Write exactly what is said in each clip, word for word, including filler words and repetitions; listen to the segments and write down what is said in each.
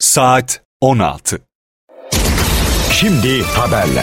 Saat on altı. Şimdi haberler.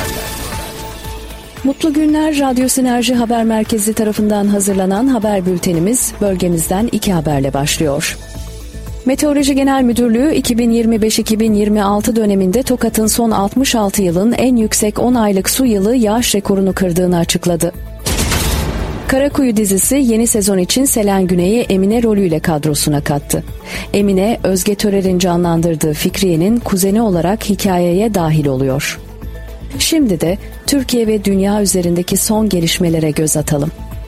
Mutlu günler. Radyo Sinerji Haber Merkezi tarafından hazırlanan haber bültenimiz bölgemizden iki haberle başlıyor. Meteoroloji Genel Müdürlüğü iki bin yirmi beş iki bin yirmi altı döneminde Tokat'ın son altmış altı yılın en yüksek on aylık su yılı yağış rekorunu kırdığını açıkladı. Karakuyu dizisi yeni sezon için Selen Güney'i Emine rolüyle kadrosuna kattı. Emine, Özge Törer'in canlandırdığı Fikriye'nin kuzeni olarak hikayeye dahil oluyor. Şimdi de Türkiye ve dünya üzerindeki son gelişmelere göz atalım.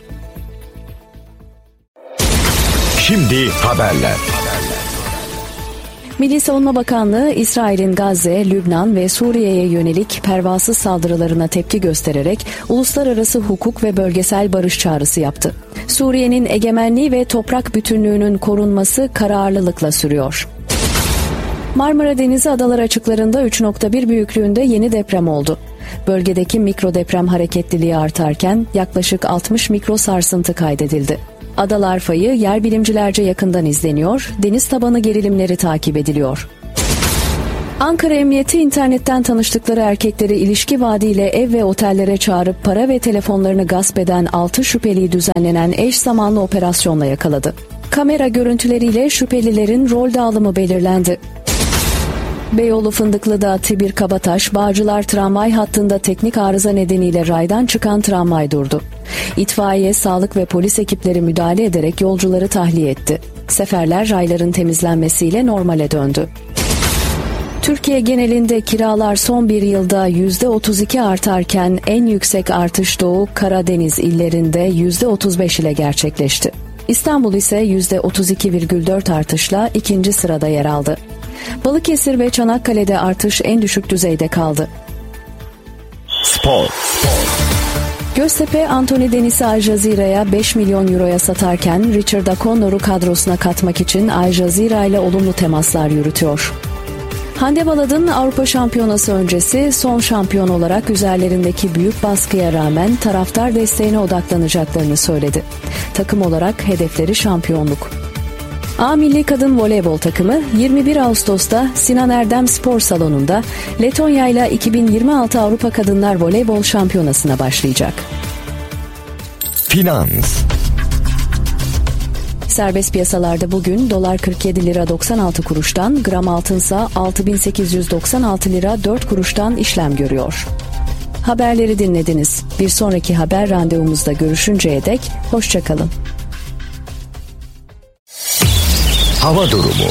Şimdi haberler. Milli Savunma Bakanlığı, İsrail'in Gazze, Lübnan ve Suriye'ye yönelik pervasız saldırılarına tepki göstererek uluslararası hukuk ve bölgesel barış çağrısı yaptı. Suriye'nin egemenliği ve toprak bütünlüğünün korunması kararlılıkla sürüyor. Marmara Denizi adalar açıklarında üç nokta bir büyüklüğünde yeni deprem oldu. Bölgedeki mikro deprem hareketliliği artarken yaklaşık altmış mikro sarsıntı kaydedildi. Adalar fayı yer bilimcilerce yakından izleniyor, deniz tabanı gerilimleri takip ediliyor. Ankara Emniyeti internetten tanıştıkları erkekleri ilişki vaadiyle ev ve otellere çağırıp para ve telefonlarını gasp eden altı şüpheliyi düzenlenen eş zamanlı operasyonla yakaladı. Kamera görüntüleriyle şüphelilerin rol dağılımı belirlendi. Beyoğlu Fındıklı'da Tibir Kabataş, Bağcılar tramvay hattında teknik arıza nedeniyle raydan çıkan tramvay durdu. İtfaiye, sağlık ve polis ekipleri müdahale ederek yolcuları tahliye etti. Seferler rayların temizlenmesiyle normale döndü. Türkiye genelinde kiralar son bir yılda yüzde otuz iki artarken en yüksek artış Doğu, Karadeniz illerinde yüzde otuz beş ile gerçekleşti. İstanbul ise yüzde otuz iki virgül dört artışla ikinci sırada yer aldı. Balıkesir ve Çanakkale'de artış en düşük düzeyde kaldı. Spor. Göztepe, Anthony Deniz'i Al Jazeera'ya beş milyon euroya satarken Richard Akonnor'u kadrosuna katmak için Al Jazeera ile olumlu temaslar yürütüyor. Hande Baladın Avrupa Şampiyonası öncesi son şampiyon olarak üzerlerindeki büyük baskıya rağmen taraftar desteğine odaklanacaklarını söyledi. Takım olarak hedefleri şampiyonluk. A Milli Kadın Voleybol takımı yirmi bir Ağustos'ta Sinan Erdem Spor Salonu'nda Letonya ile iki bin yirmi altı Avrupa Kadınlar Voleybol Şampiyonası'na başlayacak. Finans. Serbest piyasalarda bugün dolar kırk yedi lira doksan altı kuruştan, gram altınsa altı bin sekiz yüz doksan altı lira dört kuruştan işlem görüyor. Haberleri dinlediniz. Bir sonraki haber randevumuzda görüşünceye dek hoşça kalın. Hava durumu.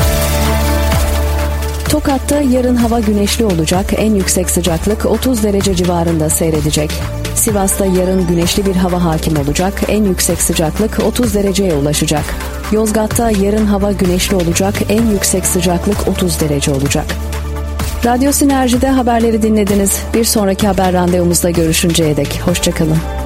Tokat'ta yarın hava güneşli olacak. En yüksek sıcaklık otuz derece civarında seyredecek. Sivas'ta yarın güneşli bir hava hakim olacak. En yüksek sıcaklık otuz dereceye ulaşacak. Yozgat'ta yarın hava güneşli olacak. En yüksek sıcaklık otuz derece olacak. Radyo Sinerji'de haberleri dinlediniz. Bir sonraki haber randevumuzda görüşünceye dek hoşça kalın.